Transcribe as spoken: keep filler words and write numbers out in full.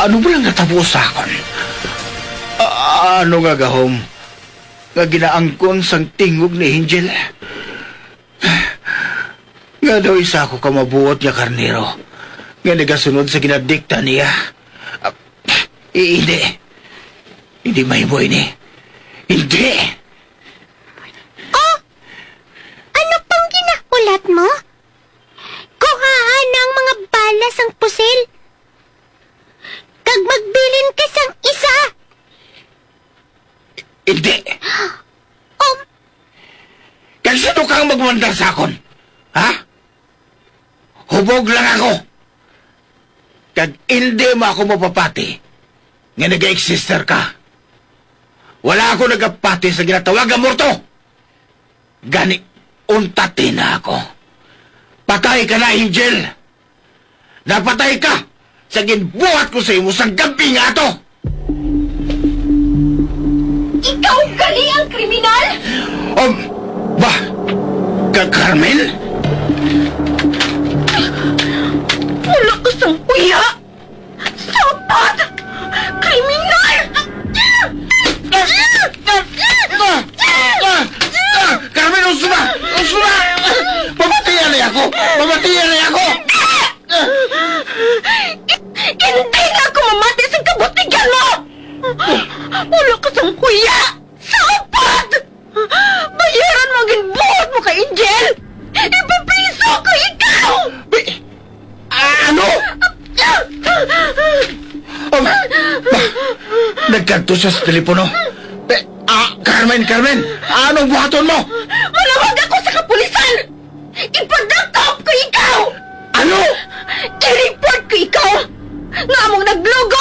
Ano ba lang natapos sa akon? A- ano nga gahom? Nga ginaangkon sang tingog ni Angel? Nga daw isa ako kamabuot niya karnero. Nga nagasunod sa ginadikta niya. Uh, eh, hindi. Hindi mahiboy ni. Hindi! Oh! Ano pang ginakulat mo? Kuhaan ang mga balas ang pusil. Kag magbilin ka sang isa. Hindi! Oh! Kag sino kang magmandar sa akon? Ha? Hubog lang ako. Kag hindi mo ako mapapati nga nag-exister ka. Wala ako nagapati sa ginatawag ang morto. Gani, untati na ako. Patay ka na, Angel. Napatay ka sa ginbuhat ko sa imo sa gabi nga to. Ikaw gali ang kriminal? Um, ba? Ka Carmen? Wala ka sang kuya! Sapat! Kriminal! Carmen, usuna! Usuna! Pamatiyan na ako! Pamatiyan na ako! Hindi na ako mamati sa kabutigan mo! Wala ka sang kuya! Sapat! Bayaran mo ang ginbuhat mo kay Angel! Ipapriso ko ikaw! Bi- Ano? Um, ba, nagkanto siya sa telepono. Eh, ah, Carmen, Carmen, anong buhaton mo? Manawag ako sa kapulisan! Ipadakop ko ikaw! Ano? I-report ko ikaw! Nga mong naglugod